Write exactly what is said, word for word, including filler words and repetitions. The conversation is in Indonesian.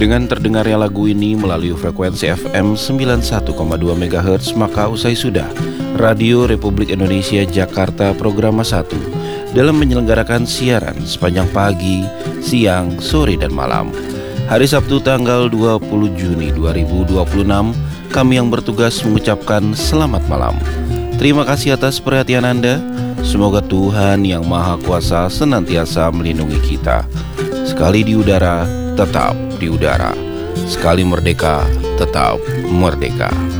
Dengan terdengarnya lagu ini melalui frekuensi F M sembilan puluh satu koma dua megahertz, maka usai sudah Radio Republik Indonesia Jakarta Programa satu dalam menyelenggarakan siaran sepanjang pagi, siang, sore, dan malam. Hari Sabtu tanggal dua puluh Juni dua ribu dua puluh enam, kami yang bertugas mengucapkan selamat malam. Terima kasih atas perhatian Anda. Semoga Tuhan Yang Maha Kuasa senantiasa melindungi kita. Sekali di udara, tetap di udara. Sekali merdeka, tetap merdeka.